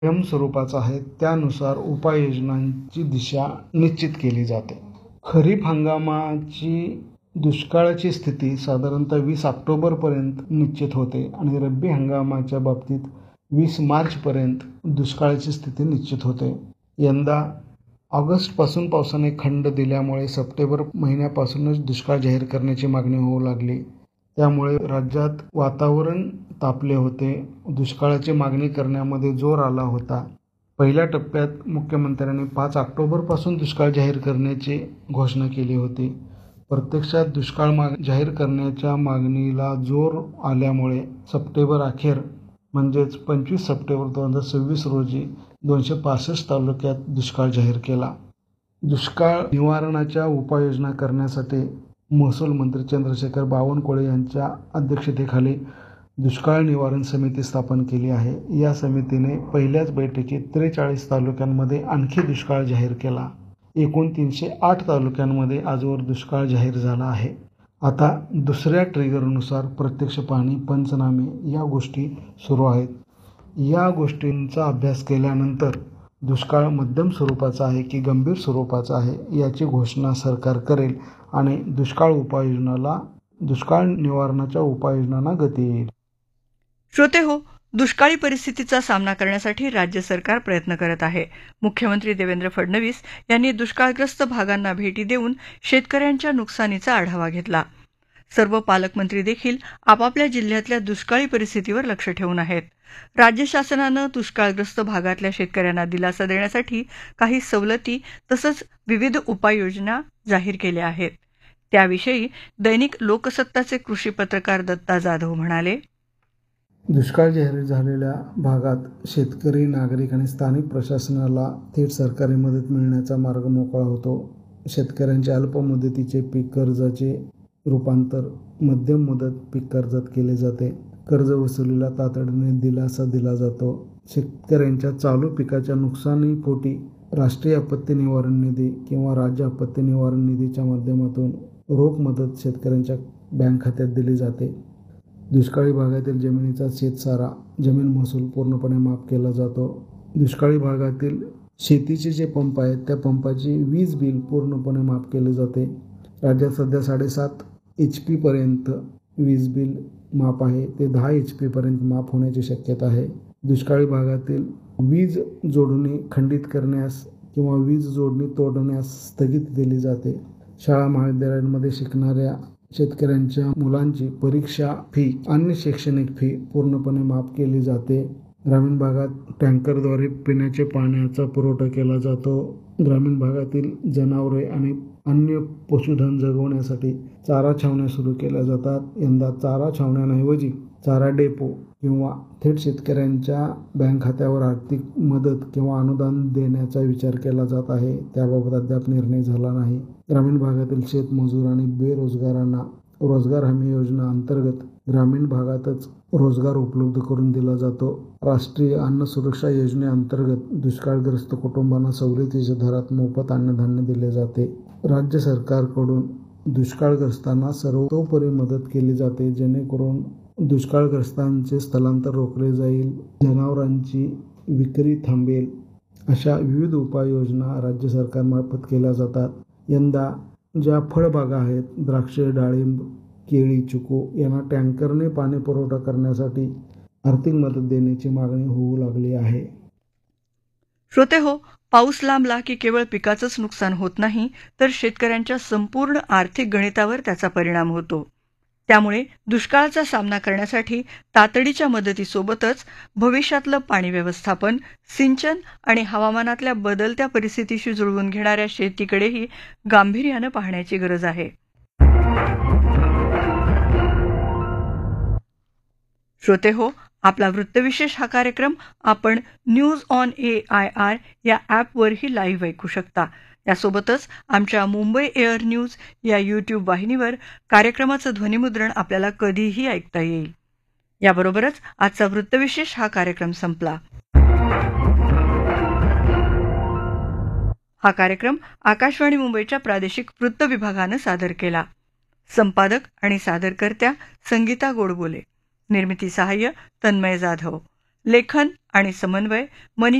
स्वरूपाचा आहे, त्यानुसार उपाययोजनांची दिशा निश्चित केली जाते. खरीप हंगामाची दुष्काळाची स्थिती साधारणतः 20 ऑक्टोबरपर्यंत निश्चित होते आणि रब्बी हंगामाच्या बाबतीत 20 मार्चपर्यंत दुष्काळाची स्थिती निश्चित होते. यंदा ऑगस्टपासून पावसाने खंड दिल्यामुळे सप्टेंबर महिन्यापासूनच दुष्काळ जाहीर करण्याची मागणी होऊ लागली. त्यामुळे राज्यात वातावरण तापले होते. दुष्काळाची मागणी करण्यामध्ये जोर आला होता. पहिल्या टप्प्यात मुख्यमंत्र्यांनी 5 ऑक्टोबरपासून दुष्काळ जाहीर करण्याची घोषणा केली होती. प्रत्यक्षात दुष्काळ जाहीर करण्याच्या मागणीला जोर आल्यामुळे सप्टेंबर अखेर म्हणजेच 25 सप्टेंबर 2026 रोजी 265 तालुक्यात दुष्काळ जाहीर केला. दुष्काळ निवारणाच्या उपाययोजना करण्यासाठी महसूल मंत्री चंद्रशेखर बावनकुळे यांच्या अध्यक्षतेखाली दुष्काळ निवारण समिती स्थापन केली आहे. या समितीने पहिल्याच बैठकीत 43 तालुक्यांमध्ये आणखी दुष्काळ जाहीर केला. एकूण 308 तालुक्यांमध्ये आजवर दुष्काळ जाहीर झाला आहे. आता दुसऱ्या ट्रिगरनुसार प्रत्यक्ष पाहणी, पंचनामे या गोष्टी सुरू आहेत. या गोष्टींचा अभ्यास केल्यानंतर दुष्काळ मध्यम स्वरूपाचा आहे की गंभीर स्वरूपाचा आहे याची घोषणा सरकार करेल आणि दुष्काळ निवारणाच्या उपाययोजनांना गती येईल. श्रोते हो, दुष्काळी परिस्थितीचा सामना करण्यासाठी राज्य सरकार प्रयत्न करत आहे. मुख्यमंत्री देवेंद्र फडणवीस यांनी दुष्काळग्रस्त भागांना भेटी देऊन शेतकऱ्यांच्या नुकसानीचा आढावा घेतला. सर्व पालकमंत्री देखील आपापल्या जिल्ह्यातल्या दुष्काळी परिस्थितीवर लक्ष ठेवून आहेत. राज्य शासनानं दुष्काळग्रस्त भागातल्या शेतकऱ्यांना दिलासा देण्यासाठी काही सवलती तसंच विविध उपाययोजना जाहीर केल्या आहेत. त्याविषयी दैनिक लोकसत्ताचे कृषी पत्रकार दत्ता जाधव म्हणाले, दुष्काळ जाहीर झालेल्या भागात शेतकरी, नागरिक आणि स्थानिक प्रशासनाला थेट सरकारी मदत मिळण्याचा मार्ग मोकळा होतो. शेतकऱ्यांच्या अल्प मुदतीचे पीक कर्जाचे रूपांतर मध्यम मुदत पीक कर्जात केले जाते. कर्ज वसुलीला तातडीने दिलासा दिला जातो. शेतकऱ्यांच्या चालू पिकाच्या नुकसानीपोटी राष्ट्रीय आपत्ती निवारण निधी किंवा राज्य आपत्ती निवारण निधीच्या माध्यमातून रोख मदत शेतकऱ्यांच्या बँक खात्यात दिली जाते. दुष्काळी भागातील जमिनीचा शेतसारा, जमीन महसूल पूर्णपणे माफ केला जातो. दुष्काळी भागातील शेतीचे जे पंप आहेत त्या पंपाची वीज बिल पूर्णपणे माफ केले जाते. राज्यात सध्या 7.5 HP पर्यंत वीज बिल माफ आहे. ते 10 HP पर्यंत माफ होण्याची शक्यता आहे. दुष्काळी भागातील वीज जोडणी खंडित करण्यास किंवा वीज जोडणी तोडण्यास स्थगिती दिली जाते. शाळा महाविद्यालयांमध्ये शिकणाऱ्या शेतकऱ्यांच्या मुलांची परीक्षा फी, अन्य शैक्षणिक फी पूर्णपणे माफ केली जाते. ग्रामीण भागात टँकरद्वारे पिण्याच्या पाण्याचा पुरवठा केला जातो. ग्रामीण भागातील जनावरे आणि अन्य पशुधन जगवण्यासाठी चारा छावण्या सुरू केल्या जातात. यंदा चारा छावण्यांऐवजी चारा डेपो किंवा थेट शेतकऱ्यांच्या बँक खात्यावर आर्थिक मदत किंवा अनुदान देण्याचा विचार केला जात आहे. त्याबाबत अद्याप निर्णय झाला नाही. ग्रामीण भागातील शेतमजूर आणि बेरोजगारांना रोजगार हमी योजना अंतर्गत ग्रामीण भागातच रोजगार उपलब्ध करून दिला जातो. राष्ट्रीय अन्न सुरक्षा योजनेअंतर्गत दुष्काळग्रस्त कुटुंबांना सवलतीच्या दरात मोफत अन्नधान्य दिले जाते. राज्य सरकारकडून दुष्काळग्रस्तांना सर्वतोपरी मदत केली जाते, जेणेकरून दुष्काळग्रस्तांचे स्थलांतर रोखले जाईल, जनावरांची विक्री थांबेल. अशा विविध उपाययोजना राज्य सरकारमार्फत केल्या जातात. यंदा ज्या फळबागा आहेत, द्राक्षे, डाळिंब, केळी, चिकू यांना टँकरने पाणी पुरवठा करण्यासाठी आर्थिक मदत देण्याची मागणी होऊ लागली आहे. श्रोते हो, पाऊस लांबला की केवळ पिकाचंच नुकसान होत नाही, तर शेतकऱ्यांच्या संपूर्ण आर्थिक गणितावर त्याचा परिणाम होतो. त्यामुळे दुष्काळाचा सामना करण्यासाठी तातडीच्या मदतीसोबतच भविष्यातलं पाणी व्यवस्थापन, सिंचन आणि हवामानातल्या बदलत्या परिस्थितीशी जुळवून घेणाऱ्या शेतीकडेही गांभीर्यानं पाहण्याची गरज आहे. श्रोते हो, आपला वृत्तविशेष हा कार्यक्रम आपण न्यूज ऑन AIR या ॲपवरही लाईव्ह ऐकू शकता. यासोबतच आमच्या मुंबई एअर न्यूज या YouTube वाहिनीवर कार्यक्रमाचं ध्वनिमुद्रण आपल्याला कधीही ऐकता येईल. याबरोबरच आजचा वृत्तविशेष हा कार्यक्रम संपला. हा कार्यक्रम आकाशवाणी मुंबईच्या प्रादेशिक वृत्त विभागानं सादर केला. संपादक आणि सादरकर्त्या संगीता गोडबोले. निर्मिती सहाय्य तन्मय जाधव. लेखन आणि समन्वय